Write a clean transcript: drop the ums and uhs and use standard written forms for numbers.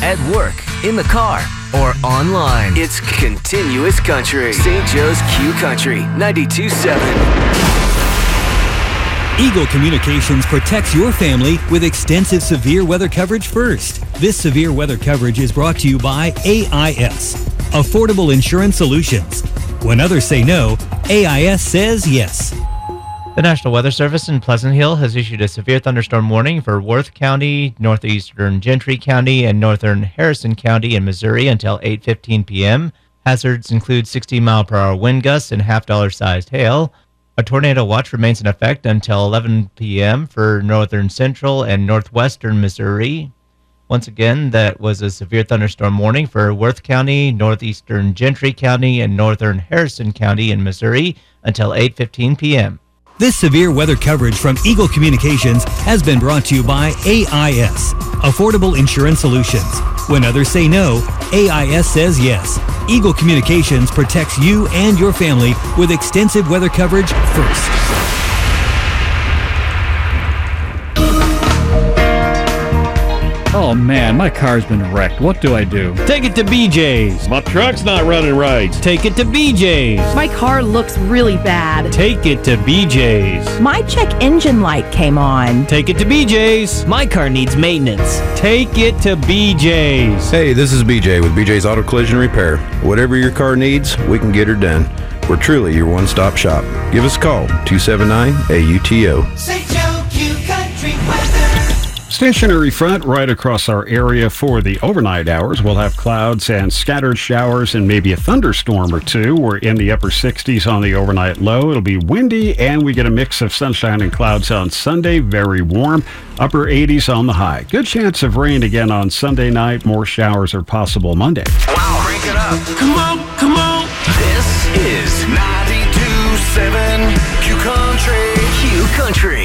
at work, in the car, or online. It's continuous country. St. Joe's Q Country 92.7. Eagle Communications protects your family with extensive severe weather coverage first. This severe weather coverage is brought to you by AIS, Affordable Insurance Solutions. When others say no, AIS says yes. The National Weather Service in Pleasant Hill has issued a severe thunderstorm warning for Worth County, northeastern Gentry County, and northern Harrison County in Missouri until 8:15 p.m. Hazards include 60-mile-per-hour wind gusts and half-dollar-sized hail. A tornado watch remains in effect until 11 p.m. for northern central and northwestern Missouri. Once again, that was a severe thunderstorm warning for Worth County, northeastern Gentry County, and northern Harrison County in Missouri until 8:15 p.m. This severe weather coverage from Eagle Communications has been brought to you by AIS, Affordable Insurance Solutions. When others say no, AIS says yes. Eagle Communications protects you and your family with extensive weather coverage first. Oh man, my car's been wrecked. What do I do? Take it to BJ's. My truck's not running right. Take it to BJ's. My car looks really bad. Take it to BJ's. My check engine light came on. Take it to BJ's. My car needs maintenance. Take it to BJ's. Hey, this is BJ with BJ's Auto Collision Repair. Whatever your car needs, we can get her done. We're truly your one-stop shop. Give us a call, 279-AUTO. St. Joe Q Country Weather. Stationary front right across our area for the overnight hours. We'll have clouds and scattered showers and maybe a thunderstorm or two. We're in the upper 60s on the overnight low. It'll be windy and we get a mix of sunshine and clouds on Sunday. Very warm. Upper 80s on the high. Good chance of rain again on Sunday night. More showers are possible Monday. Wow, crank it up. Come on, come on. This is 92.7 Q Country. Q Country.